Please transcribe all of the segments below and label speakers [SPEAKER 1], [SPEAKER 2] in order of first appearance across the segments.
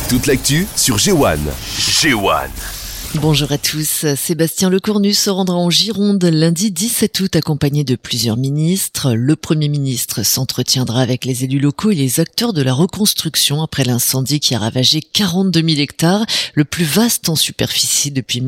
[SPEAKER 1] Toute l'actu sur G1. G1.
[SPEAKER 2] Bonjour à tous. Sébastien Lecornu se rendra en Gironde lundi 17 août accompagné de plusieurs ministres. Le Premier ministre s'entretiendra avec les élus locaux et les acteurs de la reconstruction après l'incendie qui a ravagé 42 000 hectares, le plus vaste en superficie depuis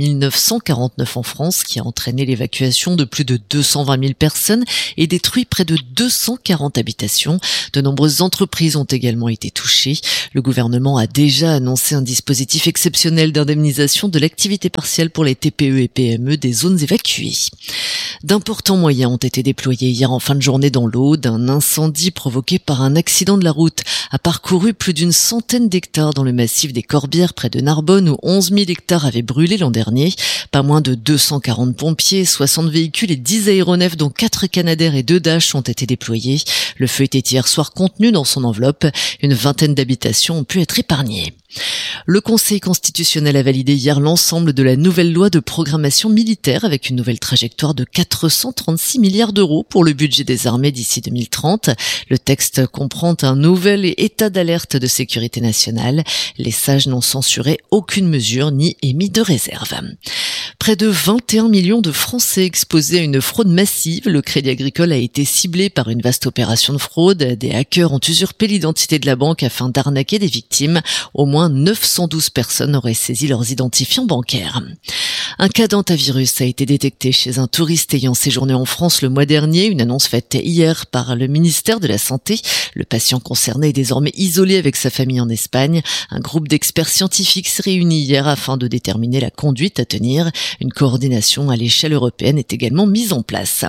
[SPEAKER 2] 1949 en France, qui a entraîné l'évacuation de plus de 220 000 personnes et détruit près de 240 habitations. De nombreuses entreprises ont également été touchées. Le gouvernement a déjà annoncé un dispositif exceptionnel d'indemnisation de l'activité partielle pour les TPE et PME des zones évacuées. D'importants moyens ont été déployés hier en fin de journée dans l'Aude. Un incendie provoqué par un accident de la route a parcouru plus d'une centaine d'hectares dans le massif des Corbières près de Narbonne où 11 000 hectares avaient brûlé l'an dernier. Pas moins de 240 pompiers, 60 véhicules et 10 aéronefs dont 4 Canadair et 2 Dash ont été déployés. Le feu était hier soir contenu dans son enveloppe. Une vingtaine d'habitations ont pu être épargnées. Le Conseil constitutionnel a validé hier l'ensemble de la nouvelle loi de programmation militaire avec une nouvelle trajectoire de 436 milliards d'euros pour le budget des armées d'ici 2030. Le texte comprend un nouvel état d'alerte de sécurité nationale. Les sages n'ont censuré aucune mesure ni émis de réserve. Près de 21 millions de Français exposés à une fraude massive. Le Crédit Agricole a été ciblé par une vaste opération de fraude. Des hackers ont usurpé l'identité de la banque afin d'arnaquer des victimes. Au moins 912 personnes auraient saisi leurs identifiants bancaires. Un cas d'hantavirus a été détecté chez un touriste ayant séjourné en France le mois dernier. Une annonce faite hier par le ministère de la Santé. Le patient concerné est désormais isolé avec sa famille en Espagne. Un groupe d'experts scientifiques s'est réuni hier afin de déterminer la conduite à tenir. Une coordination à l'échelle européenne est également mise en place.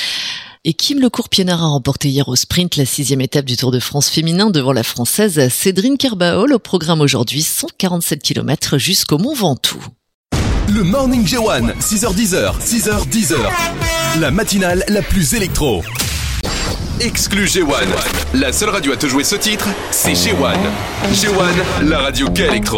[SPEAKER 2] Et Kim Lecourt-Piénard a remporté hier au sprint la 6e étape du Tour de France féminin devant la Française Cédrine Kerbaol. Au programme aujourd'hui, 147 km jusqu'au Mont Ventoux.
[SPEAKER 1] Le Morning G1, 6h10, 6h10. La matinale la plus électro. Exclu G1. La seule radio à te jouer ce titre, c'est G1. G1, la radio qu'électro.